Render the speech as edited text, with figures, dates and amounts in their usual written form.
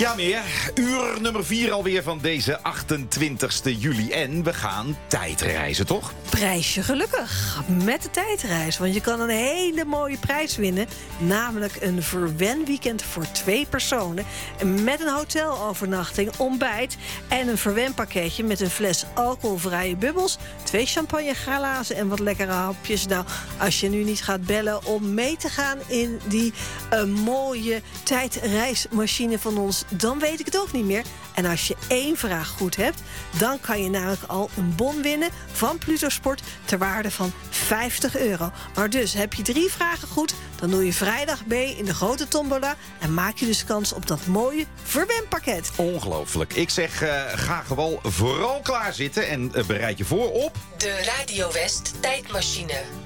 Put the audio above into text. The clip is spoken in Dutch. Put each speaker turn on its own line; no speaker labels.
Ja, meer. Uur nummer 4 alweer van deze 28e juli. En we gaan tijdreizen, toch?
Prijsje gelukkig met de tijdreis. Want je kan een hele mooie prijs winnen. Namelijk een verwenweekend voor 2 personen. Met een hotelovernachting, ontbijt en een verwenpakketje met een fles alcoholvrije bubbels, 2 champagneglazen en wat lekkere hapjes. Nou, als je nu niet gaat bellen om mee te gaan in die mooie tijdreismachine van ons, dan weet ik het ook niet meer. En als je 1 vraag goed hebt, dan kan je namelijk al een bon winnen van Pluto Sport ter waarde van €50. Maar dus heb je 3 vragen goed, dan doe je vrijdag mee in de grote tombola en maak je dus kans op dat mooie verwenpakket.
Ongelooflijk. Ik zeg, ga gewoon vooral klaar zitten en bereid je voor op
De Radio West tijdmachine.